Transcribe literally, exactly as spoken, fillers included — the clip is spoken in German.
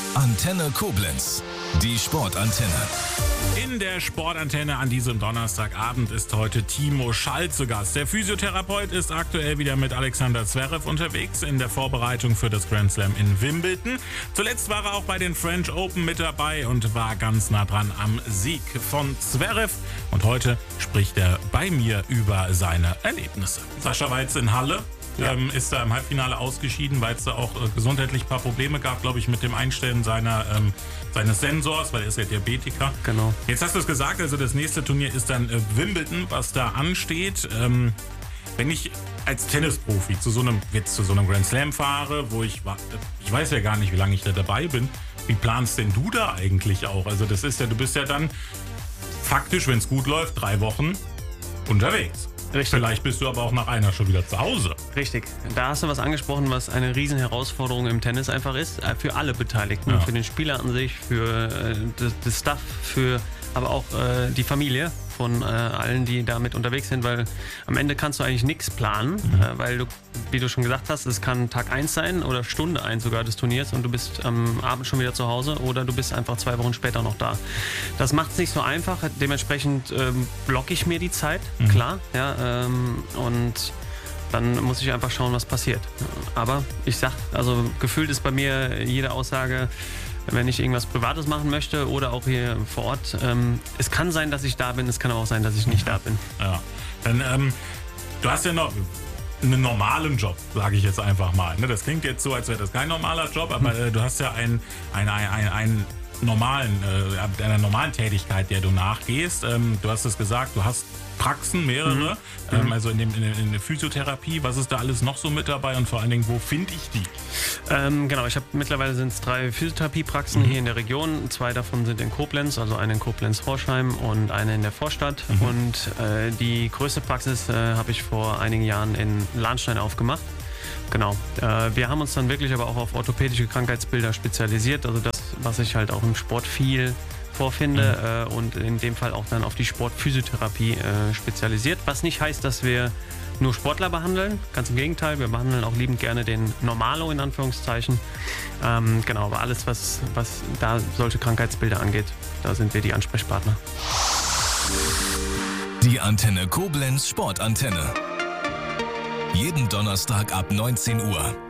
Antenne Koblenz, die Sportantenne. In der Sportantenne an diesem Donnerstagabend ist heute Timo Schall zu Gast. Der Physiotherapeut ist aktuell wieder mit Alexander Zverev unterwegs in der Vorbereitung für das Grand Slam in Wimbledon. Zuletzt war er auch bei den French Open mit dabei und war ganz nah dran am Sieg von Zverev. Und heute spricht er bei mir über seine Erlebnisse. Sascha war jetzt in Halle. Ja. Ähm, ist da im Halbfinale ausgeschieden, weil es da auch äh, gesundheitlich ein paar Probleme gab, glaube ich, mit dem Einstellen seiner, ähm, seines Sensors, weil er ist ja Diabetiker. Genau. Jetzt hast du es gesagt, also das nächste Turnier ist dann äh, Wimbledon, was da ansteht. Ähm, wenn ich als Tennisprofi zu so einem, jetzt zu so einem Grand Slam fahre, wo ich, ich weiß ja gar nicht, wie lange ich da dabei bin, wie planst denn du da eigentlich auch? Also das ist ja, du bist ja dann faktisch, wenn es gut läuft, drei Wochen unterwegs. Richtig. Vielleicht bist du aber auch nach einer schon wieder zu Hause. Richtig. Da hast du was angesprochen, was eine riesen Herausforderung im Tennis einfach ist. Für alle Beteiligten. Ja. Für den Spieler an sich, für äh, das, das Staff, für aber auch äh, die Familie von äh, allen, die damit unterwegs sind, weil am Ende kannst du eigentlich nichts planen, mhm. äh, weil du, wie du schon gesagt hast, es kann Tag eins sein oder Stunde eins sogar des Turniers und du bist am Abend schon wieder zu Hause oder du bist einfach zwei Wochen später noch da. Das macht es nicht so einfach, dementsprechend ähm, blocke ich mir die Zeit, mhm. klar, ja, ähm, und dann muss ich einfach schauen, was passiert. Aber ich sag, also gefühlt ist bei mir jede Aussage, wenn ich irgendwas Privates machen möchte oder auch hier vor Ort. Ähm, es kann sein, dass ich da bin, es kann aber auch sein, dass ich nicht da bin. Ja, dann, ähm, du hast ja noch einen normalen Job, sage ich jetzt einfach mal. Ne? Das klingt jetzt so, als wäre das kein normaler Job, aber äh, du hast ja einen, einen, einen, einen normalen, äh, einer normalen Tätigkeit, der du nachgehst. Ähm, du hast es gesagt, du hast Praxen, mehrere, mhm. ähm, also in, dem, in, in der Physiotherapie. Was ist da alles noch so mit dabei und vor allen Dingen, wo finde ich die? Ähm, genau, ich habe mittlerweile sind es drei Physiotherapiepraxen mhm. hier in der Region. Zwei davon sind in Koblenz, also eine in Koblenz-Forchheim und eine in der Vorstadt. Mhm. Und äh, die größte Praxis äh, habe ich vor einigen Jahren in Lahnstein aufgemacht. Genau. Äh, wir haben uns dann wirklich aber auch auf orthopädische Krankheitsbilder spezialisiert, also das, was ich halt auch im Sport viel vorfinde mhm. äh, und in dem Fall auch dann auf die Sportphysiotherapie äh, spezialisiert. Was nicht heißt, dass wir nur Sportler behandeln, ganz im Gegenteil, wir behandeln auch liebend gerne den Normalo in Anführungszeichen. Ähm, genau, aber alles, was, was da solche Krankheitsbilder angeht, da sind wir die Ansprechpartner. Die Antenne Koblenz Sportantenne. Jeden Donnerstag ab neunzehn Uhr.